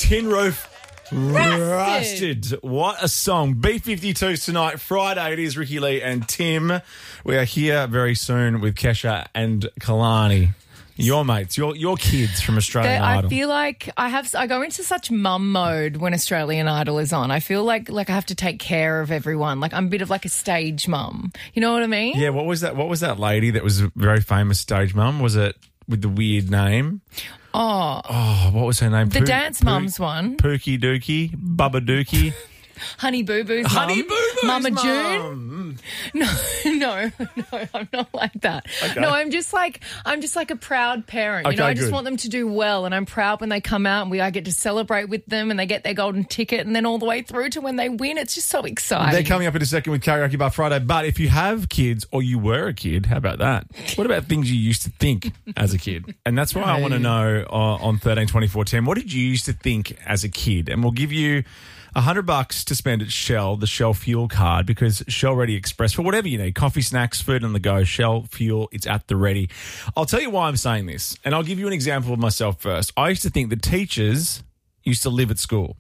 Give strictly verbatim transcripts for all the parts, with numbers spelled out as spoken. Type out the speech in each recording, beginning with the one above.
Tin Roof Rusted. Rusted. What a song. B fifty-two's tonight, Friday. It is Ricky Lee and Tim. We are here very soon with Kesha and Kalani. Your mates, your your kids from Australian I Idol. feel like I have. I go into such mum mode when Australian Idol is on. I feel like like I have to take care of everyone. Like I'm a bit of like a stage mum. You know what I mean? Yeah, what was that? What was that lady that was a very famous stage mum? Was it with the weird name? Oh, Oh, what was her name? the Poo- dance Poo- mums one. Pookie Dookie, Bubba Dookie. Honey Boo Boo's Honey mum. Boo Boo's Mama mum. June. No, no, no, I'm not like that. Okay. No, I'm just like I'm just like a proud parent. You know, Okay, I just good. want them to do well, and I'm proud when they come out and we I get to celebrate with them and they get their golden ticket, and then all the way through to when they win. It's just so exciting. They're coming up in a second with Karaoke Bar Friday. But if you have kids or you were a kid, how about that? What about things you used to think as a kid? And that's why I want to know uh, on thirteen twenty-four ten, what did you used to think as a kid? And we'll give you a hundred bucks to spend at Shell, the Shell Fuel card, because Shell Ready Express, for whatever you need, coffee, snacks, food on the go, Shell Fuel, it's at the ready. I'll tell you why I'm saying this, and I'll give you an example of myself first. I used to think that teachers used to live at school.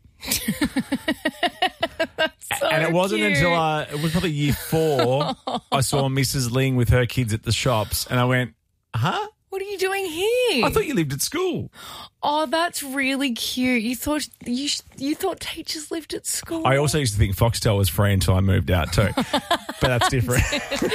So And it wasn't cute. until I, it was probably year four, I saw Missus Ling with her kids at the shops, and I went, huh? What are you doing here? I thought you lived at school. Oh, that's really cute. You thought you sh- you thought teachers lived at school. I also used to think Foxtel was free until I moved out too, but that's different.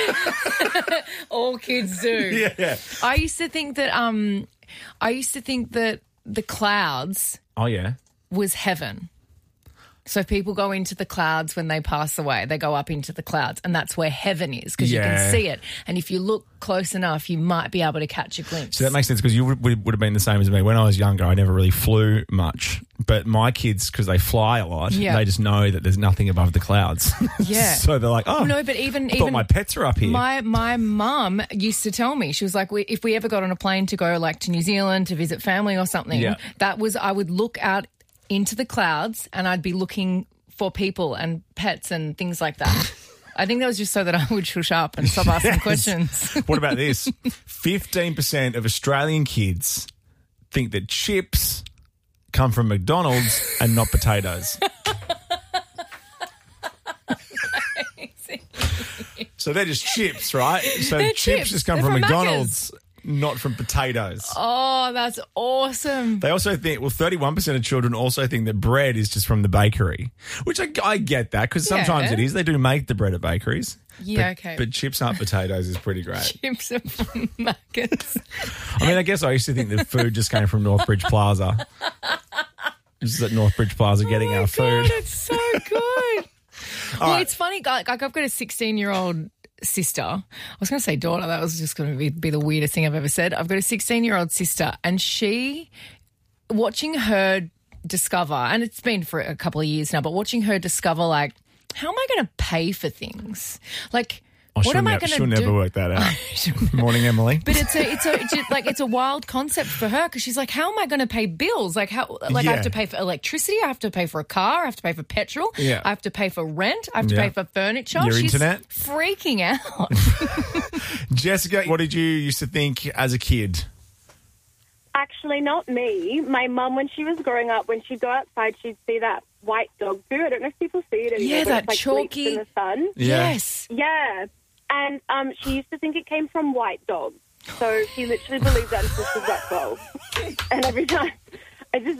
All kids do. Yeah. I used to think that um, I used to think that the clouds Oh yeah. was heaven. So people go into the clouds when they pass away. They go up into the clouds, and that's where heaven is because you Yeah. can see it. And if you look close enough, you might be able to catch a glimpse. So that makes sense because you would, would would have been the same as me. When I was younger, I never really flew much. But my kids, because they fly a lot, Yeah. they just know that there's nothing above the clouds. Yeah. So they're like, oh, No, but even I thought even my pets are up here. My my mum used to tell me, she was like, we, if we ever got on a plane to go like to New Zealand to visit family or something, Yeah. that was I would look out into the clouds and I'd be looking for people and pets and things like that. I think that was just so that I would shush up and stop asking Yes. questions. What about this? fifteen percent of Australian kids think that chips come from McDonald's and not potatoes. So they're just chips, right? So They're chips, chips. just come They're from from McDonald's, not from potatoes. Oh, that's awesome. They also think, well, thirty-one percent of children also think that bread is just from the bakery, which I, I get that because sometimes Yeah. it is. They do make the bread at bakeries. Yeah, but, okay. But chips aren't potatoes is pretty great. Chips are from Macca's. I mean, I guess I used to think that food just came from Northbridge Plaza. Just at Northbridge Plaza getting oh my our food. God, it's so good. well, right. it's funny. Like, like I've got a sixteen-year-old sister. I was going to say daughter. That was just going to be, be the weirdest thing I've ever said. I've got a sixteen-year-old sister, and she, watching her discover, and it's been for a couple of years now, but watching her discover, like, how am I going to pay for things? Like, Oh, what she'll am I ne- going to She'll do? never work that out. Morning, Emily. But it's a, it's a, it's a, like, it's a wild concept for her because she's like, how am I going to pay bills? Like, how, like, I Yeah. have to pay for electricity, I have to pay for a car, I have to pay for petrol, Yeah. I have to pay for rent, I have to Yeah. pay for furniture. Your she's internet? freaking out. Jessica, what did you used to think as a kid? Actually, not me. My mum, when she was growing up, when she'd go outside, she'd see that white dog poo. I don't know if people see it anymore. Yeah, but that it's like chalky- bleached in the sun. Yeah. Yes. Yeah. And um, she used to think it came from white dogs. So she literally believed that until she was like twelve. And every time, I just